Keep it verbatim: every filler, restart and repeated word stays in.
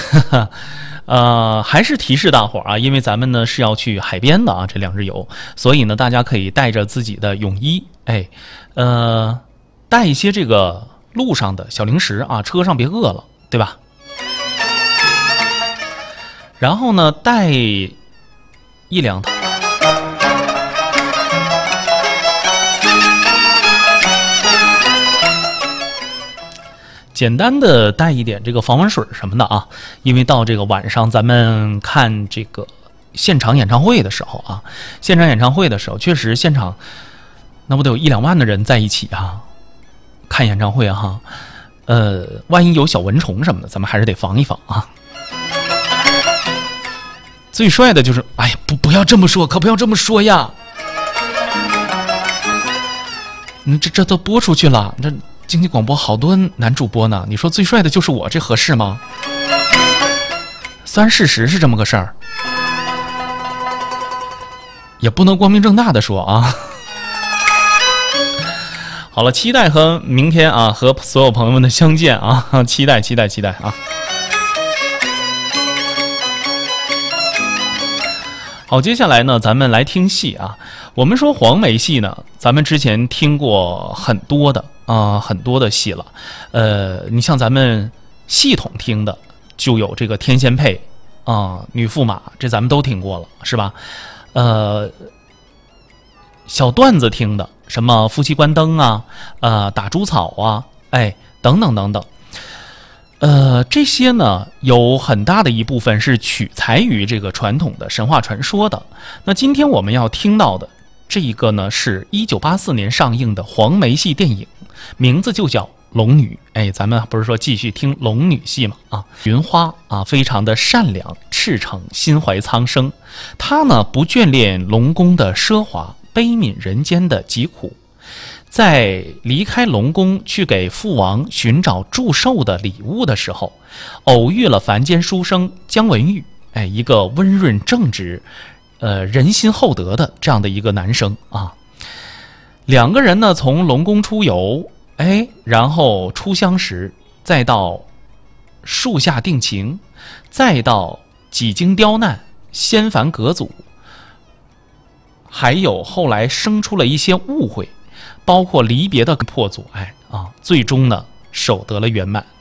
呃，还是提示大伙儿啊，因为咱们呢是要去海边的啊，这两日游，所以呢，大家可以带着自己的泳衣，哎，呃，带一些这个路上的小零食啊，车上别饿了，对吧？然后呢，带一两套。简单的带一点这个防蚊水什么的啊，因为到这个晚上咱们看这个现场演唱会的时候啊，现场演唱会的时候，确实现场那不得有一两万的人在一起啊，看演唱会哈，呃，万一有小蚊虫什么的，咱们还是得防一防啊。最帅的就是，哎呀，不不要这么说，可不要这么说呀！你这这都播出去了，这。经济广播好多男主播呢，你说最帅的就是我，这合适吗？虽然事实是这么个事儿，也不能光明正大的说啊。好了，期待和明天啊，和所有朋友们的相见啊，期待期待期待啊。好，接下来呢，咱们来听戏啊。我们说黄梅戏呢，咱们之前听过很多的啊、呃，很多的戏了。呃，你像咱们系统听的，就有这个天仙配啊、呃、女驸马，这咱们都听过了，是吧？呃，小段子听的，什么夫妻关灯啊，呃，打猪草啊，哎，等等等等。呃，这些呢，有很大的一部分是取材于这个传统的神话传说的。那今天我们要听到的这一个呢，是一九八四年上映的黄梅戏电影，名字就叫《龙女》。哎，咱们不是说继续听龙女戏嘛？啊，云花啊，非常的善良、赤诚、心怀苍生。她呢，不眷恋龙宫的奢华，悲悯人间的疾苦。在离开龙宫去给父王寻找祝寿的礼物的时候，偶遇了凡间书生姜文玉，哎，一个温润正直、呃人心厚德的这样的一个男生啊。两个人呢从龙宫出游，哎，然后初相识，再到树下定情，再到几经刁难，仙凡隔阻，还有后来生出了一些误会。包括离别的破阻碍啊，最终呢守得了圆满。